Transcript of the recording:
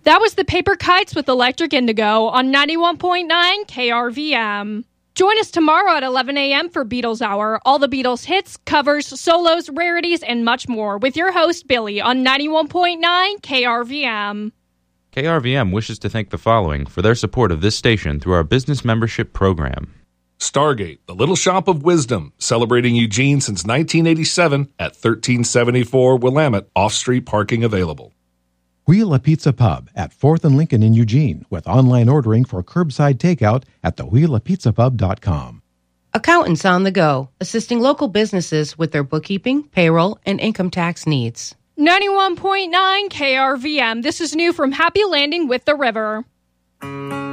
That was the Paper Kites with Electric Indigo on 91.9 KRVM. Join us tomorrow at 11 a.m. for Beatles Hour. All the Beatles hits, covers, solos, rarities, and much more with your host, Billy, on 91.9 KRVM. KRVM wishes to thank the following for their support of this station through our business membership program. Stargate, the Little Shop of Wisdom, celebrating Eugene since 1987 at 1374 Willamette, off-street parking available. Wheel a Pizza Pub at 4th and Lincoln in Eugene with online ordering for curbside takeout at thewheelapizzapub.com. Accountants on the Go, assisting local businesses with their bookkeeping, payroll, and income tax needs. 91.9 KRVM. This is new from Happy Landing with the River.